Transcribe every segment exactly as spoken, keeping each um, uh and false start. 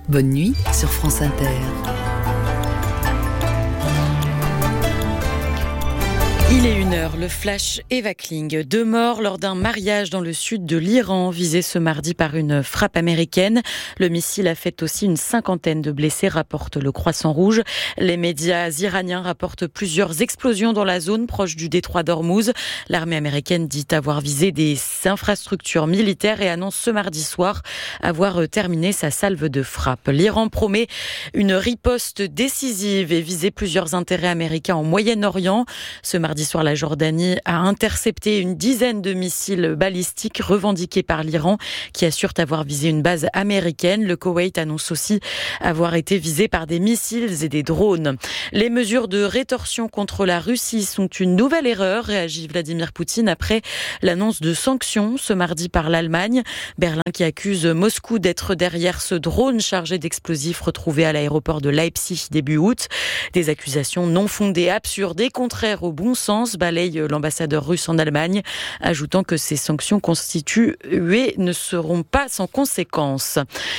Bonne nuit sur France Inter. Il est une heure, le flash Eva Kling. Deux morts lors d'un mariage dans le sud de l'Iran, visé ce mardi par une frappe américaine. Le missile a fait aussi une cinquantaine de blessés, rapporte le Croissant Rouge. Les médias iraniens rapportent plusieurs explosions dans la zone proche du détroit d'Ormuz. L'armée américaine dit avoir visé des infrastructures militaires et annonce ce mardi soir avoir terminé sa salve de frappe. L'Iran promet une riposte décisive et viser plusieurs intérêts américains au Moyen-Orient. Ce mardi soir, la Jordanie a intercepté une dizaine de missiles balistiques revendiqués par l'Iran, qui assurent avoir visé une base américaine. Le Koweït annonce aussi avoir été visé par des missiles et des drones. Les mesures de rétorsion contre la Russie sont une nouvelle erreur, réagit Vladimir Poutine après l'annonce de sanctions ce mardi par l'Allemagne. Berlin qui accuse Moscou d'être derrière ce drone chargé d'explosifs retrouvé à l'aéroport de Leipzig début août. Des accusations non fondées, absurdes et contraires au bon sens, balaye l'ambassadeur russe en Allemagne, ajoutant que ces sanctions constituées ne seront pas sans conséquences.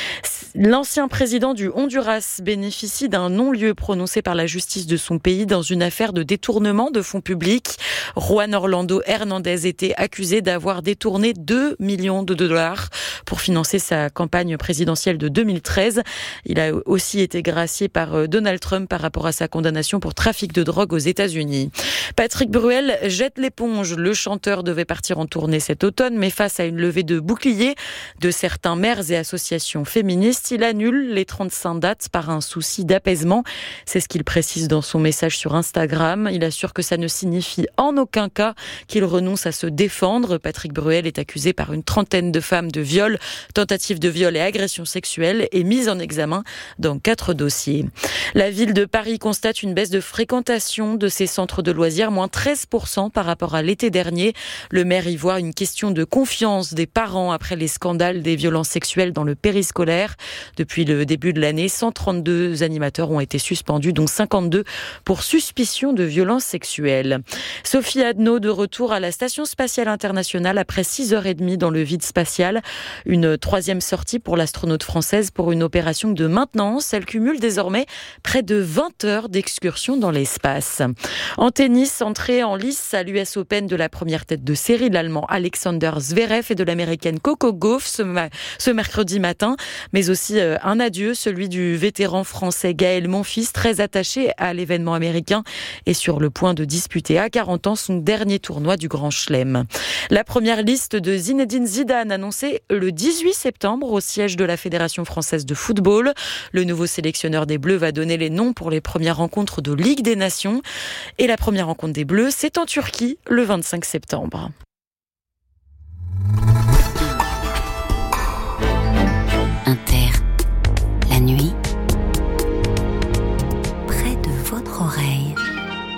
L'ancien président du Honduras bénéficie d'un non-lieu prononcé par la justice de son pays dans une affaire de détournement de fonds publics. Juan Orlando Hernández était accusé d'avoir détourné deux millions de dollars pour financer sa campagne présidentielle de deux mille treize. Il a aussi été gracié par Donald Trump par rapport à sa condamnation pour trafic de drogue aux États-Unis. Patrick Bruel jette l'éponge. Le chanteur devait partir en tournée cet automne, mais face à une levée de boucliers de certains maires et associations féministes, il annule les trente-cinq dates par un souci d'apaisement. C'est ce qu'il précise dans son message sur Instagram. Il assure que ça ne signifie en aucun cas qu'il renonce à se défendre. Patrick Bruel est accusé par une trentaine de femmes de viol, tentative de viol et agression sexuelle et mise en examen dans quatre dossiers. La ville de Paris constate une baisse de fréquentation de ses centres de loisirs, moins treize pour cent par rapport à l'été dernier. Le maire y voit une question de confiance des parents après les scandales des violences sexuelles dans le périscolaire. Depuis le début de l'année, cent trente-deux animateurs ont été suspendus, dont cinquante-deux pour suspicion de violences sexuelles. Sophie Adno de retour à la Station spatiale internationale après six heures trente dans le vide spatial. Une troisième sortie pour l'astronaute française pour une opération de maintenance. Elle cumule désormais près de vingt heures d'excursion dans l'espace. En tennis, entrée en lice à l'U S Open de la première tête de série, l'Allemand Alexander Zverev et de l'Américaine Coco Gauff ce, ma- ce mercredi matin, mais aussi euh, un adieu, celui du vétéran français Gaël Monfils, très attaché à l'événement américain et sur le point de disputer à quarante ans son dernier tournoi du Grand Chelem. La première liste de Zinedine Zidane annoncée le dix-huit septembre au siège de la Fédération française de football. Le nouveau sélectionneur des Bleus va donner les noms pour les premières rencontres de Ligue des Nations. Et la première rencontre des Bleus, c'est en Turquie le vingt-cinq septembre.